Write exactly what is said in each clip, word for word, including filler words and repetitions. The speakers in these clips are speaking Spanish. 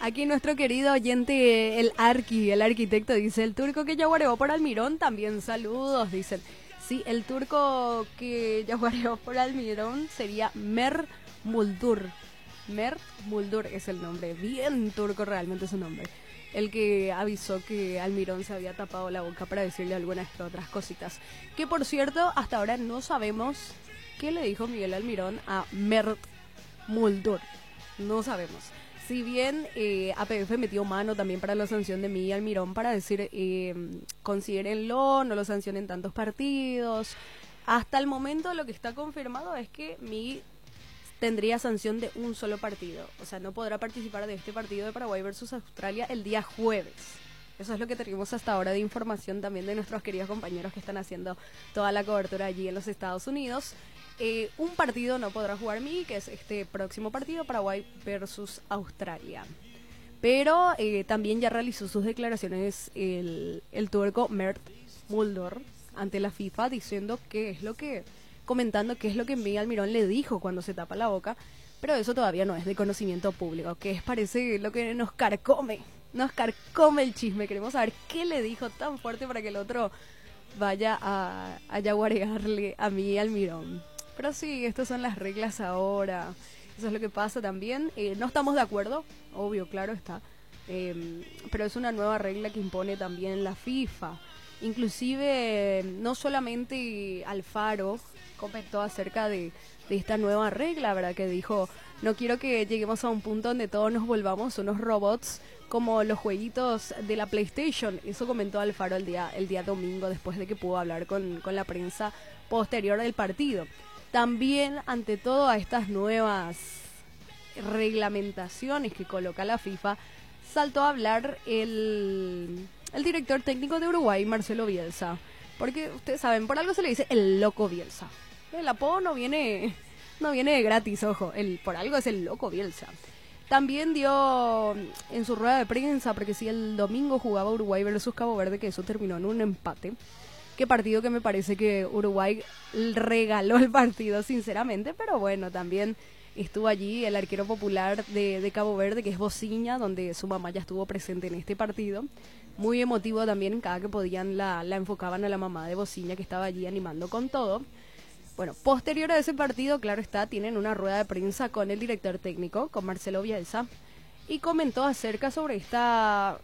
Aquí nuestro querido oyente, el Arqui, el arquitecto, dice, el turco que yaguareó por Almirón, también saludos, dicen. Sí, el turco que yaguareó por Almirón sería Mer Muldur. Mer Muldur es el nombre, bien turco realmente su nombre. El que avisó que Almirón se había tapado la boca para decirle algunas otras cositas. Que por cierto, hasta ahora no sabemos qué le dijo Miguel Almirón a Mert Muldur. No sabemos. Si bien eh, A P F metió mano también para la sanción de Miguel Almirón para decir, eh, considérenlo, no lo sancionen tantos partidos. Hasta el momento lo que está confirmado es que Miguel tendría sanción de un solo partido. O sea, no podrá participar de este partido de Paraguay versus Australia el día jueves. Eso es lo que tenemos hasta ahora de información también de nuestros queridos compañeros que están haciendo toda la cobertura allí en los Estados Unidos. Eh, un partido no podrá jugar Miguel, que es este próximo partido, Paraguay versus Australia. Pero eh, también ya realizó sus declaraciones el, el turco Mert Muldur ante la FIFA diciendo qué es lo que... comentando qué es lo que Miguel Almirón le dijo cuando se tapa la boca, pero eso todavía no es de conocimiento público, que es parece lo que nos carcome, nos carcome el chisme. Queremos saber qué le dijo tan fuerte para que el otro vaya a, a yaguarearle a Miguel Almirón. Pero sí, estas son las reglas ahora, eso es lo que pasa también. Eh, no estamos de acuerdo, obvio, claro está, eh, pero es una nueva regla que impone también la FIFA. Inclusive, no solamente Alfaro comentó acerca de, de esta nueva regla, ¿verdad? Que dijo, no quiero que lleguemos a un punto donde todos nos volvamos unos robots como los jueguitos de la PlayStation. Eso comentó Alfaro el día, el día domingo, después de que pudo hablar con, con la prensa posterior del partido. También, ante todo, a estas nuevas reglamentaciones que coloca la FIFA, saltó a hablar el, el director técnico de Uruguay, Marcelo Bielsa. Porque ustedes saben, por algo se le dice el loco Bielsa. El apodo no viene, no viene de gratis, ojo. El, por algo es el loco Bielsa. También dio en su rueda de prensa, porque si el domingo jugaba Uruguay versus Cabo Verde, que eso terminó en un empate. Qué partido que me parece que Uruguay regaló el partido, sinceramente. Pero bueno, también estuvo allí el arquero popular de, de Cabo Verde, que es Bociña, donde su mamá ya estuvo presente en este partido. Muy emotivo también, cada que podían la, la enfocaban a la mamá de Bociña, que estaba allí animando con todo. Bueno, posterior a ese partido, claro está, tienen una rueda de prensa con el director técnico, con Marcelo Bielsa, y comentó acerca sobre esta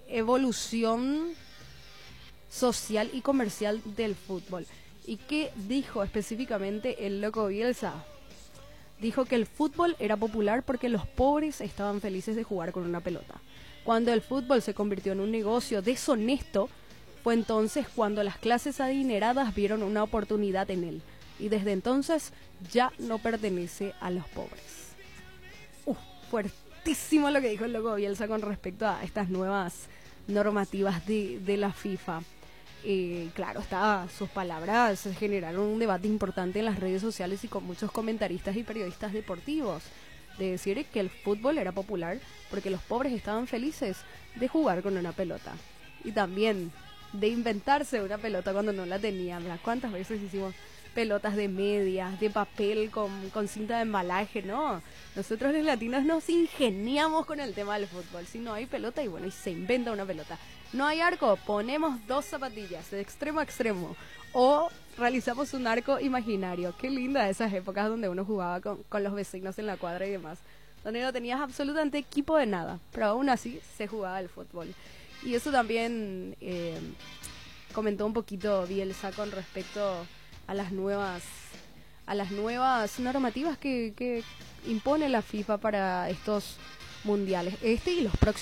evolución social y comercial del fútbol. ¿Y qué dijo específicamente el loco Bielsa? Dijo que el fútbol era popular porque los pobres estaban felices de jugar con una pelota. Cuando el fútbol se convirtió en un negocio deshonesto, fue entonces cuando las clases adineradas vieron una oportunidad en él. Y desde entonces ya no pertenece a los pobres. Uh, fuertísimo lo que dijo el loco Bielsa con respecto a estas nuevas normativas de, de la FIFA. Eh, claro, está, sus palabras generaron un debate importante en las redes sociales y con muchos comentaristas y periodistas deportivos. De decir que el fútbol era popular porque los pobres estaban felices de jugar con una pelota. Y también de inventarse una pelota cuando no la tenían. ¿Cuántas veces hicimos pelotas de medias, de papel con, con cinta de embalaje? No, nosotros los latinos nos ingeniamos con el tema del fútbol. Si no hay pelota, y bueno, y se inventa una pelota. No hay arco, ponemos dos zapatillas de extremo a extremo. O realizamos un arco imaginario. Qué linda esas épocas donde uno jugaba con, con los vecinos en la cuadra y demás, donde no tenías absolutamente equipo de nada, pero aún así se jugaba el fútbol. Y eso también eh, comentó un poquito Bielsa con respecto a las nuevas a las nuevas normativas que, que impone la FIFA para estos mundiales, este y los próximos.